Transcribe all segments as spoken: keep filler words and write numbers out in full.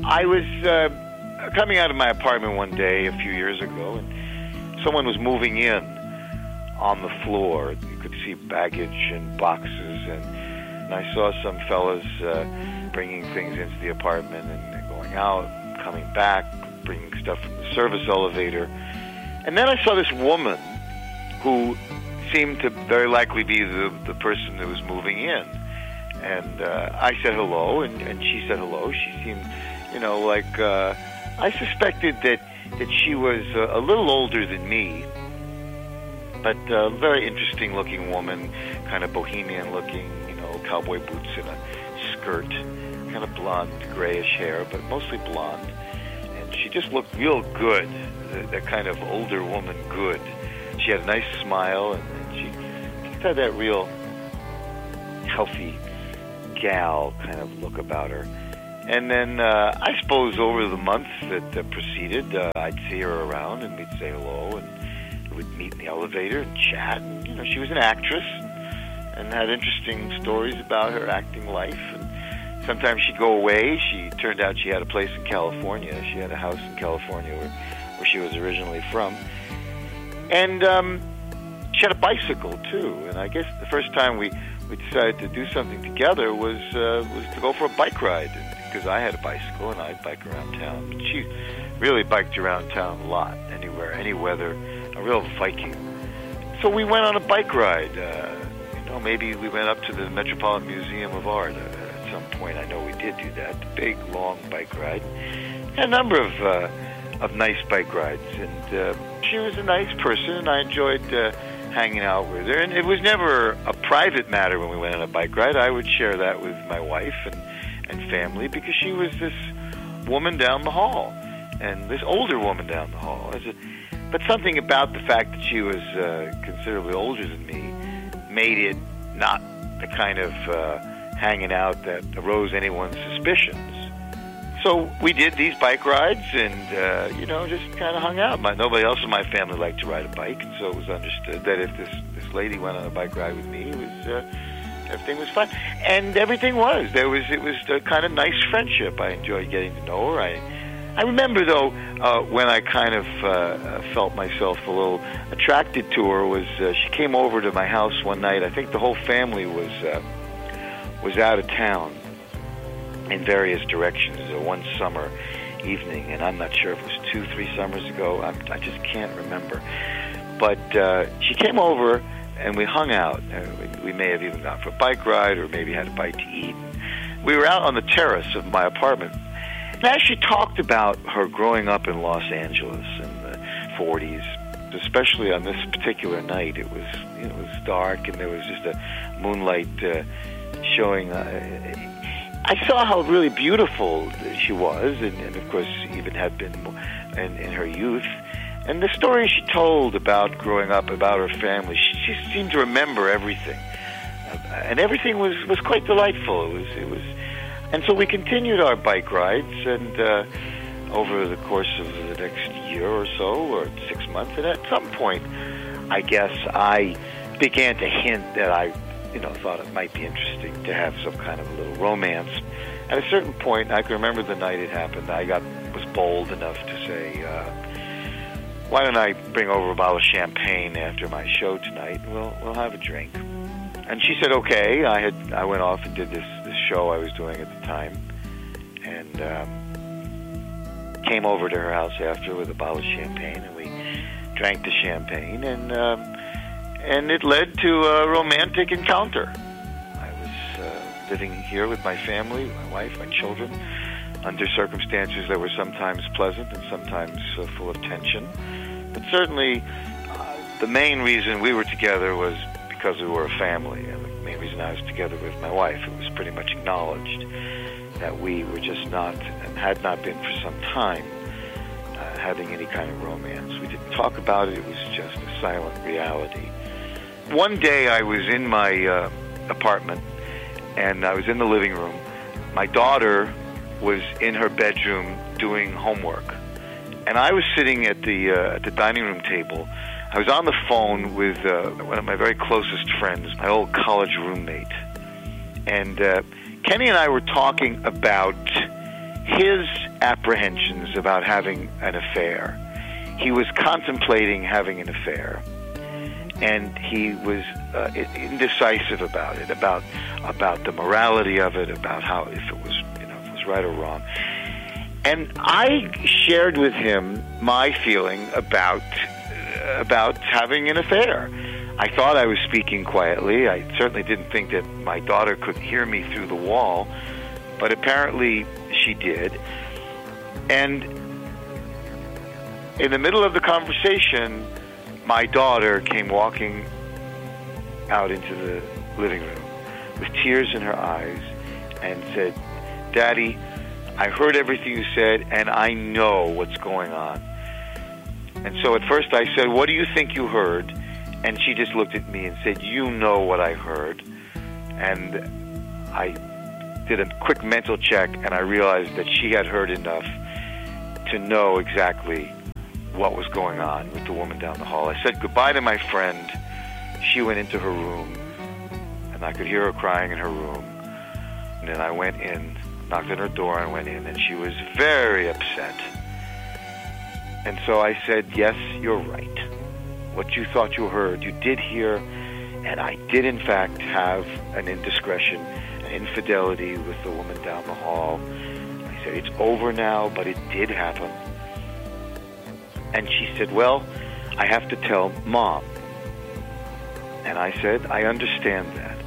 I was uh, coming out of my apartment one day a few years ago, and someone was moving in on the floor. You could see baggage and boxes, and, and I saw some fellas uh, bringing things into the apartment and going out, coming back, bringing stuff from the service elevator. And then I saw this woman who seemed to very likely be the, the person that was moving in. And uh, I said hello, and, and she said hello. She seemed, you know, like uh, I suspected that, that she was a, a little older than me, but a very interesting-looking woman, kind of bohemian-looking, you know, cowboy boots and a skirt, kind of blonde, grayish hair, but mostly blonde. And she just looked real good, that, that kind of older woman good. She had a nice smile, and, and she just had that real healthy gal kind of look about her. And then uh, I suppose over the months that uh, preceded, uh, I'd see her around, and we'd say hello, and we'd meet in the elevator and chat. And, you know, she was an actress and had interesting stories about her acting life. And sometimes she'd go away. She turned out she had a place in California. She had a house in California where, where she was originally from. And um, she had a bicycle, too. And I guess the first time we, we decided to do something together was uh, was to go for a bike ride. Because I had a bicycle and I'd bike around town. But she really biked around town a lot, anywhere, any weather, a real Viking. So we went on a bike ride. Uh, you know, maybe we went up to the Metropolitan Museum of Art uh, at some point. I know we did do that. Big, long bike ride. Had a number of uh, of nice bike rides. And uh, she was a nice person, and I enjoyed uh, hanging out with her. And it was never a private matter when we went on a bike ride. I would share that with my wife and and family, because she was this woman down the hall, and this older woman down the hall. But something about the fact that she was uh, considerably older than me made it not the kind of uh, hanging out that arose anyone's suspicions. So we did these bike rides, and uh, you know, just kind of hung out. My, nobody else in my family liked to ride a bike, and so it was understood that if this, this lady went on a bike ride with me, it was uh, everything was fine, and everything was. There was it was a kind of nice friendship. I enjoyed getting to know her. I, I remember though uh, when I kind of uh, felt myself a little attracted to her was uh, she came over to my house one night. I think the whole family was uh, was out of town in various directions. Uh, one summer evening, and I'm not sure if it was two, three summers ago. I'm, I just can't remember. But uh, she came over, and we hung out. Uh, we, we may have even gone for a bike ride, or maybe had a bite to eat. We were out on the terrace of my apartment. And as she talked about her growing up in Los Angeles in the forties, especially on this particular night, it was, you know, it was dark, and there was just a moonlight uh, showing. Uh, I saw how really beautiful she was, and, and of course even had been in, in her youth. And the story she told about growing up, about her family, she, she seemed to remember everything, uh, and everything was, was quite delightful. It was, it was, and so we continued our bike rides, and uh, over the course of the next year or so, or six months, and at some point, I guess I began to hint that I, you know, thought it might be interesting to have some kind of a little romance. At a certain point, I can remember the night it happened. I got was bold enough to say, Uh, why don't I bring over a bottle of champagne after my show tonight, and we'll we'll have a drink. And she said, okay. I had I went off and did this, this show I was doing at the time, and um, came over to her house after with a bottle of champagne, and we drank the champagne, and um, and it led to a romantic encounter. I was uh, living here with my family, my wife, my children, under circumstances that were sometimes pleasant and sometimes uh, full of tension. But certainly, uh, the main reason we were together was because we were a family, and the main reason I was together with my wife. It was pretty much acknowledged that we were just not, and had not been for some time, uh, having any kind of romance. We didn't talk about it. It was just a silent reality. One day I was in my uh, apartment, and I was in the living room. My daughter was in her bedroom doing homework, and I was sitting at the uh, at the dining room table. I was on the phone with uh, one of my very closest friends, my old college roommate, and uh, Kenny and I were talking about his apprehensions about having an affair. He was contemplating having an affair, and he was uh, indecisive about it, about about the morality of it, about how if it was, you know, if it was right or wrong. And I shared with him my feeling about uh, about having an affair. I thought I was speaking quietly. I certainly didn't think that my daughter could hear me through the wall, but apparently she did. And in the middle of the conversation, my daughter came walking out into the living room with tears in her eyes and said, "Daddy, I heard everything you said, and I know what's going on." And so at first I said, "What do you think you heard?" And she just looked at me and said, "You know what I heard." And I did a quick mental check, and I realized that she had heard enough to know exactly what was going on with the woman down the hall. I said goodbye to my friend. She went into her room, and I could hear her crying in her room. And then I went in, knocked on her door, and went in, and she was very upset. And so I said, "Yes, you're right. What you thought you heard, you did hear, and I did in fact have an indiscretion, an infidelity with the woman down the hall." I said, "It's over now, but it did happen." And she said, "Well, I have to tell Mom." And I said, "I understand that."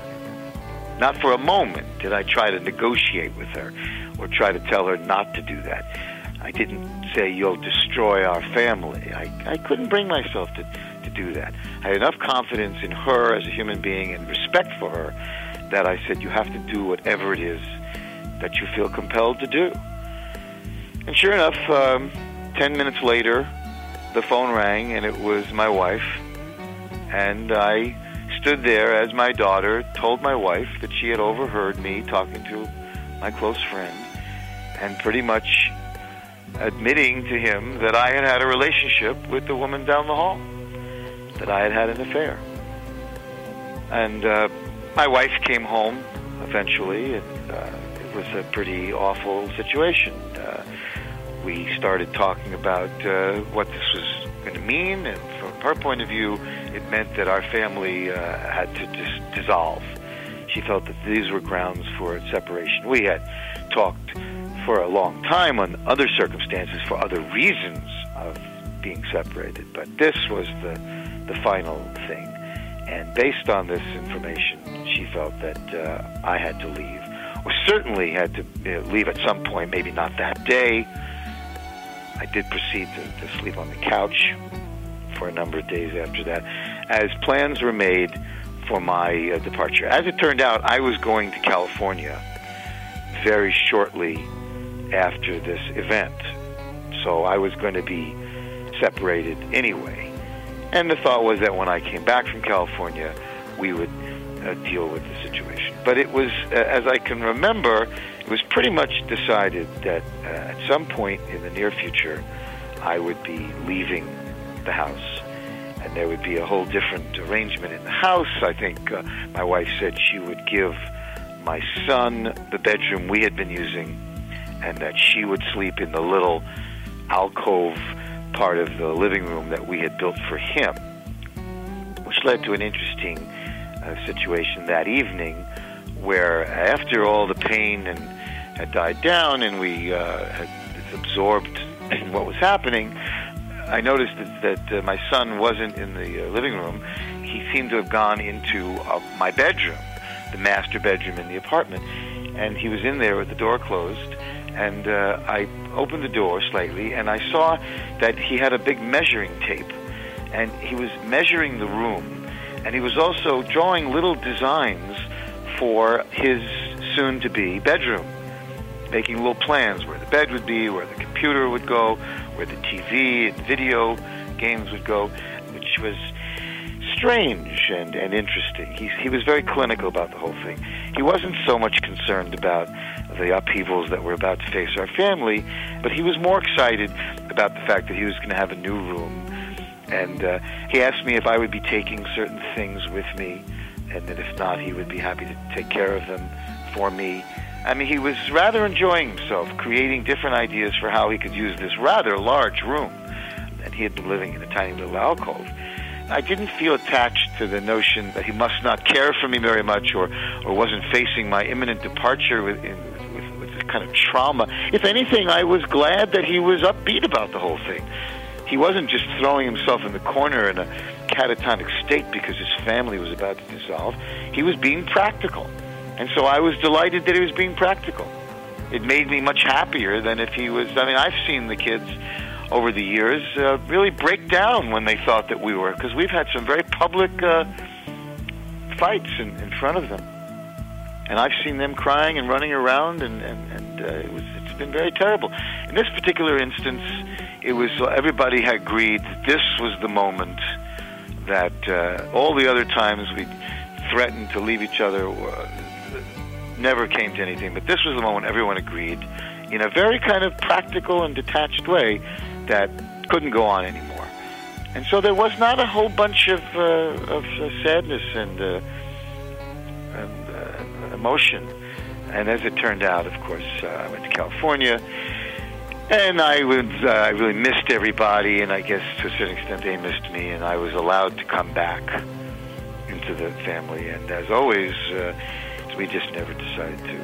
Not for a moment did I try to negotiate with her or try to tell her not to do that. I didn't say, "You'll destroy our family." I, I couldn't bring myself to, to do that. I had enough confidence in her as a human being and respect for her that I said, "You have to do whatever it is that you feel compelled to do." And sure enough, um, ten minutes later, the phone rang, and it was my wife. And I stood there as my daughter told my wife that she had overheard me talking to my close friend and pretty much admitting to him that I had had a relationship with the woman down the hall, that I had had an affair. And uh, my wife came home eventually, and uh, it was a pretty awful situation. Uh, we started talking about uh, what this was going to mean, and from her point of view, it meant that our family uh, had to dis- dissolve. She felt that these were grounds for separation. We had talked for a long time on other circumstances for other reasons of being separated, but this was the the final thing. And based on this information, she felt that uh, I had to leave, or certainly had to uh, leave at some point, maybe not that day. I did proceed to, to sleep on the couch for a number of days after that, as plans were made for my uh, departure. As it turned out, I was going to California very shortly after this event, so I was going to be separated anyway. And the thought was that when I came back from California, we would uh, deal with the situation. But it was, uh, as I can remember, it was pretty much decided that uh, at some point in the near future, I would be leaving the house, and there would be a whole different arrangement in the house. I think uh, my wife said she would give my son the bedroom we had been using, and that she would sleep in the little alcove part of the living room that we had built for him, which led to an interesting uh, situation that evening, where after all the pain and had died down and we uh, had absorbed what was happening, I noticed that, that uh, my son wasn't in the uh, living room. He seemed to have gone into uh, my bedroom, the master bedroom in the apartment, and he was in there with the door closed. And uh, I opened the door slightly, and I saw that he had a big measuring tape, and he was measuring the room, and he was also drawing little designs for his soon-to-be bedroom, making little plans where the bed would be, where the computer would go, where the T V and video games would go, which was strange and, and interesting. He, he was very clinical about the whole thing. He wasn't so much concerned about the upheavals that were about to face our family, but he was more excited about the fact that he was going to have a new room. And uh, he asked me if I would be taking certain things with me, and that if not, he would be happy to take care of them for me I mean, he was rather enjoying himself, creating different ideas for how he could use this rather large room. And he had been living in a tiny little alcove. I didn't feel attached to the notion that he must not care for me very much, or, or wasn't facing my imminent departure with, in, with, with this kind of trauma. If anything, I was glad that he was upbeat about the whole thing. He wasn't just throwing himself in the corner in a catatonic state because his family was about to dissolve. He was being practical. And so I was delighted that he was being practical. It made me much happier than if he was... I mean, I've seen the kids over the years uh, really break down when they thought that we were, because we've had some very public uh, fights in, in front of them. And I've seen them crying and running around, and, and, and uh, it was, it's been very terrible. In this particular instance, it was uh, everybody had agreed that this was the moment that uh, all the other times we threatened to leave each other uh, never came to anything. But this was the moment everyone agreed, in a very kind of practical and detached way, that couldn't go on anymore. And so there was not a whole bunch of, uh, of uh, sadness and, uh, and uh, emotion. And as it turned out, of course, uh, I went to California, and I was, uh, I really missed everybody, and I guess to a certain extent they missed me, and I was allowed to come back into the family. And as always, uh, we just never decided to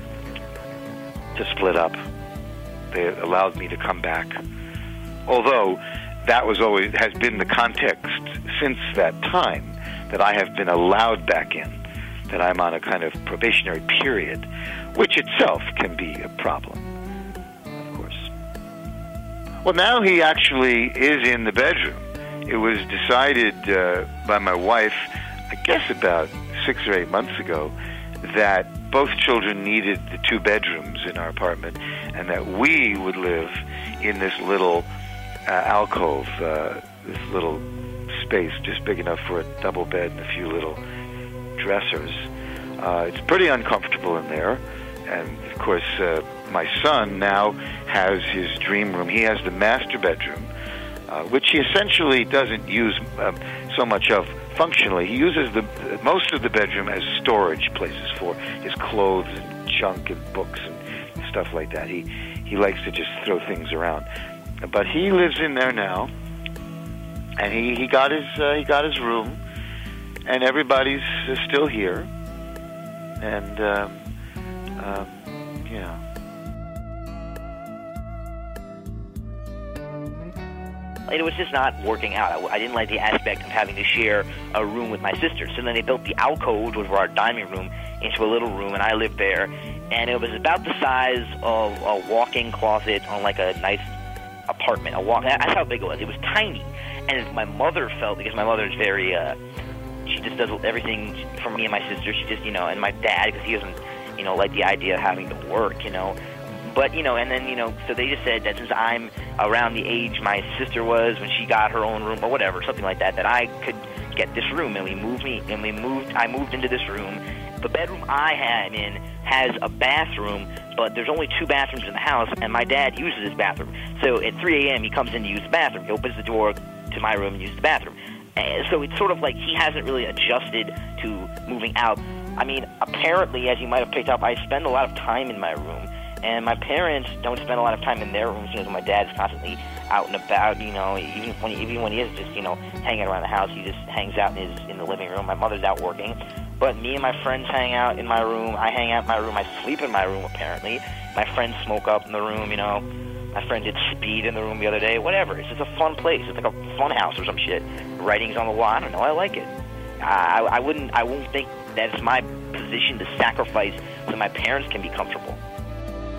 uh, to split up. They allowed me to come back. Although that was always has been the context since that time, that I have been allowed back in, that I'm on a kind of probationary period, which itself can be a problem, of course. Well, now he actually is in the bedroom. It was decided uh, by my wife, I guess about six or eight months ago, that both children needed the two bedrooms in our apartment, and that we would live in this little uh, alcove, uh, this little space just big enough for a double bed and a few little dressers. Uh, it's pretty uncomfortable in there, and of course uh, my son now has his dream room. He has the master bedroom, uh, which he essentially doesn't use um, so much of functionally. He uses the most of the bedroom as storage places for his clothes and junk and books and stuff like that. He he likes to just throw things around. But he lives in there now, and he, he got his uh, he got his room, and everybody's uh, still here, and um, um, yeah. It was just not working out. I, I didn't like the aspect of having to share a room with my sister. So then they built the alcove, which was our dining room, into a little room, and I lived there. And it was about the size of a walk-in closet on like a nice apartment. A walk. That's how big it was. It was tiny. And my mother felt, because my mother is very, uh, she just does everything for me and my sister. She just, you know, and my dad, because he doesn't, you know, like the idea of having to work, you know. But, you know, and then, you know, so they just said that since I'm around the age my sister was when she got her own room or whatever, something like that, that I could get this room. And we moved me, and we moved, I moved into this room. The bedroom I am in has a bathroom, but there's only two bathrooms in the house, and my dad uses his bathroom. So at three a.m. he comes in to use the bathroom. He opens the door to my room and uses the bathroom. And so it's sort of like he hasn't really adjusted to moving out. I mean, apparently, as you might have picked up, I spend a lot of time in my room. And my parents don't spend a lot of time in their rooms, because my dad's constantly out and about, you know, even when he, even when he is just, you know, hanging around the house, he just hangs out in his in the living room. My mother's out working. But me and my friends hang out in my room. I hang out in my room. I sleep in my room, apparently. My friends smoke up in the room, you know. My friend did speed in the room the other day. Whatever. It's just a fun place. It's like a fun house or some shit. Writing's on the wall. I don't know. I like it. I, I wouldn't, I won't think that it's my position to sacrifice so my parents can be comfortable.